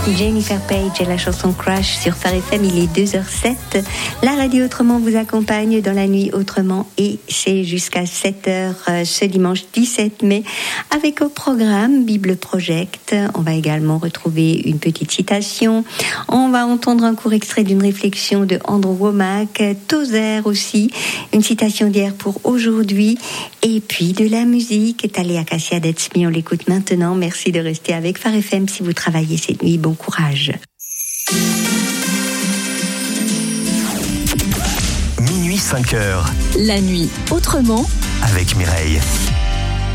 Jennifer Page et la chanson Crash sur Phare FM, il est 2h07. La radio Autrement vous accompagne dans la nuit autrement et c'est jusqu'à 7h ce dimanche 17 mai avec au programme Bible Project. On va également retrouver une petite citation. On va entendre un court extrait d'une réflexion de Andrew Wommack, Tozer aussi, une citation d'hier pour aujourd'hui et puis de la musique. Talia Cassia That's Me, on l'écoute maintenant. Merci de rester avec Phare FM si vous travaillez cette nuit. Bon courage. Minuit 5h. La nuit autrement avec Mireille.